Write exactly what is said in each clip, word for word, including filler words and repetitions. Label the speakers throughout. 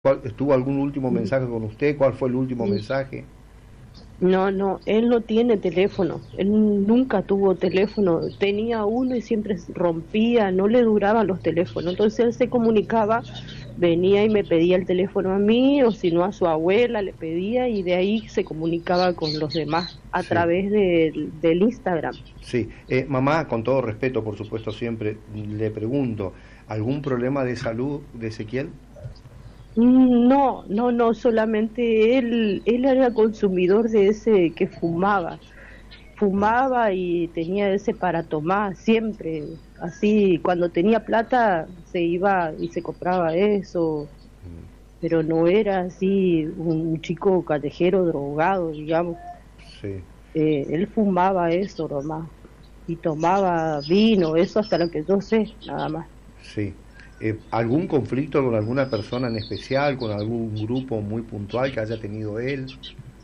Speaker 1: ¿Cuál- ¿Tuvo algún último mensaje con usted? ¿Cuál fue el último mensaje?
Speaker 2: No, no, él no tiene teléfono, él nunca tuvo teléfono, tenía uno y siempre se rompía, no le duraban los teléfonos, entonces él se comunicaba, venía y me pedía el teléfono a mí o si no a su abuela le pedía y de ahí se comunicaba con los demás a
Speaker 1: Sí,
Speaker 2: través del del Instagram.
Speaker 1: sí. Eh, mamá, con todo respeto, por supuesto, siempre le pregunto, ¿algún problema de salud de Ezequiel?
Speaker 2: Mm, No, no, no, solamente él, él era consumidor de ese que fumaba.
Speaker 1: Mm,
Speaker 2: Fumaba y tenía ese para tomar siempre, así cuando tenía plata se iba y se compraba eso,
Speaker 1: mm,
Speaker 2: pero no era así un chico callejero drogado, digamos.
Speaker 1: sí,
Speaker 2: Eh, él fumaba eso nomás y tomaba vino, eso hasta lo que yo sé, nada más.
Speaker 1: sí. Eh, ¿algún conflicto con alguna persona en especial, con algún grupo muy puntual que haya tenido él?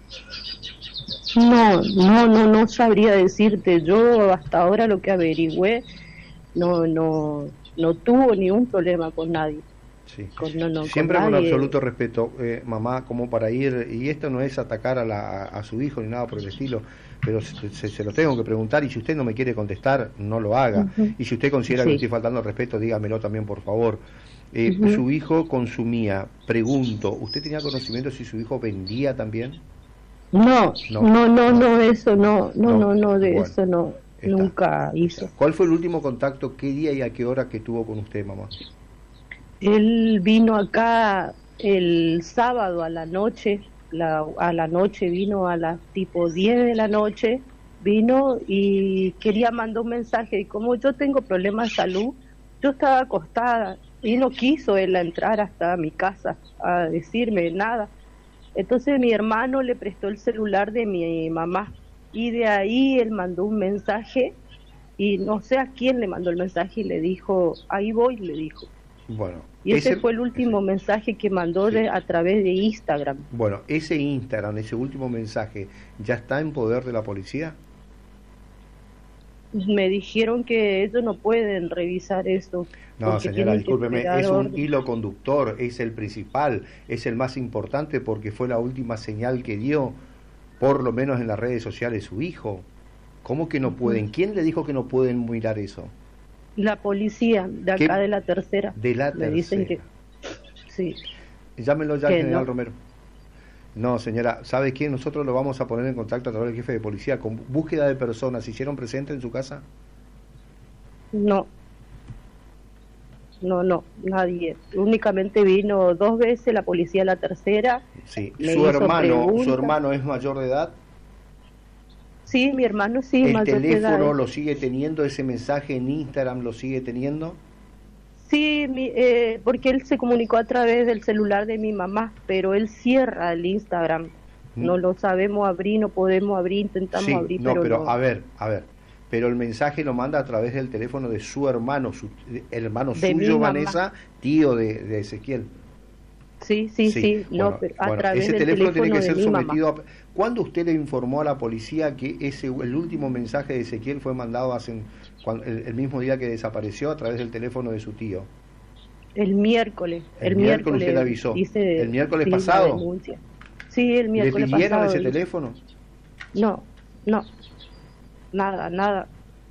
Speaker 2: No, no, no, no sabría decirte. Yo hasta ahora lo que averigüé, no, no, no tuvo ningún problema con nadie,
Speaker 1: Sí,
Speaker 2: con no, no, con
Speaker 1: siempre con
Speaker 2: nadie.
Speaker 1: absoluto respeto, eh, mamá, como para ir, y esto no es atacar a, la, a su hijo ni nada por el estilo, pero se, se- se lo tengo que preguntar y si usted no me quiere contestar, no lo haga.
Speaker 2: Ujú.
Speaker 1: Y si usted considera que le
Speaker 2: Sí.
Speaker 1: estoy faltando al respeto, dígamelo también, por favor. Eh,
Speaker 2: Ujú.
Speaker 1: su hijo consumía, pregunto, ¿usted tenía conocimiento si su hijo vendía también?
Speaker 2: No,
Speaker 1: No,
Speaker 2: no, no,
Speaker 1: no,
Speaker 2: no, eso no, no,
Speaker 1: no,
Speaker 2: no, no, de
Speaker 1: bueno,
Speaker 2: eso no,
Speaker 1: está,
Speaker 2: nunca
Speaker 1: está.
Speaker 2: hizo.
Speaker 1: ¿Cuál fue el último contacto, qué día y a qué hora que tuvo con usted, mamá?
Speaker 2: Él vino acá el sábado a la noche, la, a la noche vino a las tipo diez de la noche, vino y quería mandar un mensaje. Y como yo tengo problemas de salud, yo estaba acostada y no quiso él entrar hasta mi casa a decirme nada. Entonces mi hermano le prestó el celular de mi mamá y de ahí él mandó un mensaje y no sé a quién le mandó el mensaje y le dijo, ahí voy, le dijo.
Speaker 1: Bueno,
Speaker 2: Y ese
Speaker 1: ese,
Speaker 2: fue el
Speaker 1: sí,
Speaker 2: último mensaje que mandó
Speaker 1: sí.
Speaker 2: de, a través de Instagram.
Speaker 1: Bueno, ese Instagram, ese último mensaje, ¿ya está en poder de la policía?
Speaker 2: Me dijeron que ellos no pueden revisar eso
Speaker 1: No,
Speaker 2: porque
Speaker 1: señora,
Speaker 2: tienen que
Speaker 1: discúlpeme,
Speaker 2: esperar
Speaker 1: es un
Speaker 2: orden.
Speaker 1: hilo conductor, es el principal, es el más importante porque fue la última señal que dio, por lo menos en las redes sociales, su hijo. ¿Cómo que no
Speaker 2: Ujú.
Speaker 1: pueden? ¿Quién le dijo que no pueden mirar eso?
Speaker 2: La policía de acá
Speaker 1: ¿Qué?
Speaker 2: de la tercera
Speaker 1: De la
Speaker 2: me dicen que
Speaker 1: tercera.
Speaker 2: sí,
Speaker 1: Llámenlo ya al
Speaker 2: que
Speaker 1: general
Speaker 2: no.
Speaker 1: Romero. No, señora, ¿sabe qué? Nosotros lo vamos a poner en contacto a través del jefe de policía con búsqueda de personas. ¿Se hicieron presentes en su casa?
Speaker 2: No, no, no, nadie. Únicamente vino dos veces la policía de la tercera,
Speaker 1: Sí.
Speaker 2: me
Speaker 1: ¿Su
Speaker 2: hizo
Speaker 1: hermano, su
Speaker 2: preguntas.
Speaker 1: hermano es mayor de edad?
Speaker 2: Sí, mi hermano sí,
Speaker 1: ¿El
Speaker 2: mayor de edad
Speaker 1: teléfono
Speaker 2: es.
Speaker 1: lo sigue teniendo? ¿Ese mensaje en Instagram lo sigue teniendo?
Speaker 2: Sí, mi, eh, porque él se comunicó a través del celular de mi mamá, pero él cierra el Instagram.
Speaker 1: ¿Mm?
Speaker 2: No lo sabemos abrir, no podemos abrir, intentamos
Speaker 1: Sí,
Speaker 2: abrir,
Speaker 1: no,
Speaker 2: pero
Speaker 1: pero
Speaker 2: no.
Speaker 1: a ver, a ver. Pero el mensaje lo manda a través del teléfono de su hermano, su el hermano
Speaker 2: De mi
Speaker 1: suyo,
Speaker 2: mamá.
Speaker 1: Vanessa, tío de, de Ezequiel.
Speaker 2: Sí, sí,
Speaker 1: Sí,
Speaker 2: sí, no,
Speaker 1: bueno,
Speaker 2: pero a
Speaker 1: bueno,
Speaker 2: través
Speaker 1: ese
Speaker 2: del
Speaker 1: teléfono tiene
Speaker 2: teléfono
Speaker 1: que
Speaker 2: de
Speaker 1: ser
Speaker 2: mi mamá.
Speaker 1: sometido a... ¿Cuándo usted le informó a la policía que ese el último mensaje de Ezequiel fue mandado hace un- cuan- el, el mismo día que desapareció a través del teléfono de su tío?
Speaker 2: El miércoles,
Speaker 1: El
Speaker 2: el
Speaker 1: miércoles usted le
Speaker 2: miércoles
Speaker 1: avisó. ¿El
Speaker 2: hice,
Speaker 1: miércoles
Speaker 2: sí, la
Speaker 1: pasado?
Speaker 2: denuncia. Sí, el
Speaker 1: ¿Le
Speaker 2: miércoles
Speaker 1: pidieron
Speaker 2: pasado
Speaker 1: ese
Speaker 2: hice.
Speaker 1: teléfono?
Speaker 2: No, no, nada, nada.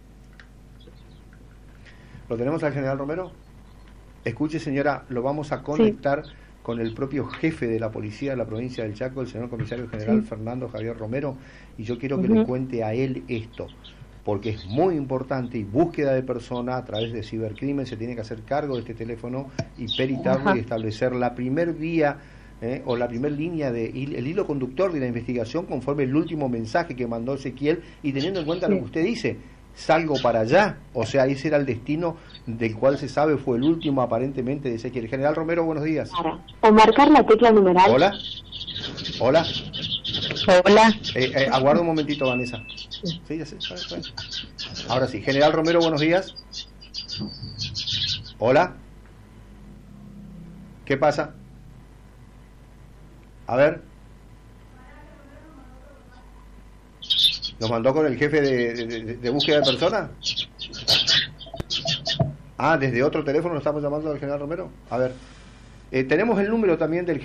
Speaker 1: ¿Lo tenemos al general Romero? Escuche, señora, lo vamos a
Speaker 2: Sí,
Speaker 1: conectar con el propio jefe de la policía de la provincia del Chaco, el señor comisario general
Speaker 2: sí.
Speaker 1: Fernando Javier Romero, y yo quiero que le
Speaker 2: Ujú.
Speaker 1: cuente a él esto, porque es muy importante y búsqueda de persona a través de cibercrimen se tiene que hacer cargo de este teléfono y peritarlo y
Speaker 2: Ajá,
Speaker 1: establecer la primer vía eh, o la primer línea de el hilo conductor de la investigación conforme el último mensaje que mandó Ezequiel y teniendo en cuenta lo que
Speaker 2: sí.
Speaker 1: usted dice, salgo para allá, o sea, ese era el destino del cual se sabe fue el último aparentemente de Ezequiel. General Romero, buenos días.
Speaker 3: Para. O marcar la tecla numeral.
Speaker 1: Hola, hola,
Speaker 2: Hola.
Speaker 1: eh, eh, aguarda un momentito, Vanessa. Sí, ya sé, sabe, sabe. Ahora sí, General Romero, buenos días. Hola, ¿qué pasa? A ver, ¿nos mandó con el jefe de, de, de- de búsqueda de personas? Ah, desde otro teléfono lo estamos llamando al General Romero. A ver. Eh, tenemos el número también del